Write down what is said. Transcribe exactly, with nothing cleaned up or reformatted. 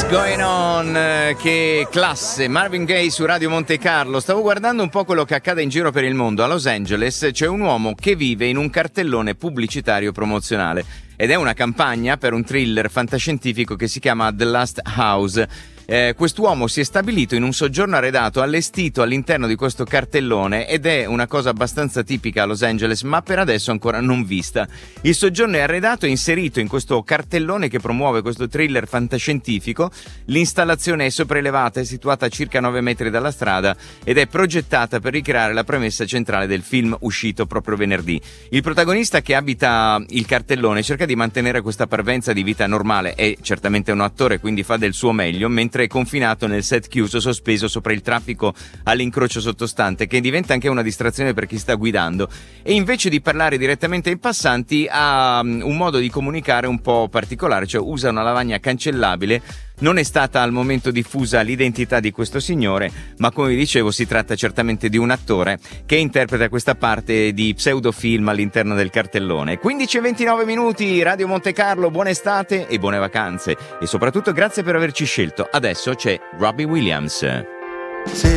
Going on, eh, che classe, Marvin Gaye su Radio Monte Carlo. Stavo guardando un po' quello che accade in giro per il mondo. A Los Angeles c'è un uomo che vive in un cartellone pubblicitario promozionale ed è una campagna per un thriller fantascientifico che si chiama The Last House. Eh, quest'uomo si è stabilito in un soggiorno arredato allestito all'interno di questo cartellone ed è una cosa abbastanza tipica a Los Angeles, ma per adesso ancora non vista. Il soggiorno è arredato e inserito in questo cartellone che promuove questo thriller fantascientifico. L'installazione è sopraelevata, è situata a circa nove metri dalla strada ed è progettata per ricreare la premessa centrale del film uscito proprio venerdì. Il protagonista che abita il cartellone cerca di mantenere questa parvenza di vita normale, è certamente un attore quindi fa del suo meglio, mentre è confinato nel set chiuso sospeso sopra il traffico all'incrocio sottostante, che diventa anche una distrazione per chi sta guidando, e invece di parlare direttamente ai passanti ha un modo di comunicare un po' particolare, cioè usa una lavagna cancellabile. Non è stata al momento diffusa l'identità di questo signore, ma come vi dicevo si tratta certamente di un attore che interpreta questa parte di pseudofilm all'interno del cartellone. quindici e ventinove minuti, Radio Monte Carlo, buona estate e buone vacanze e soprattutto grazie per averci scelto. Adesso c'è Robbie Williams.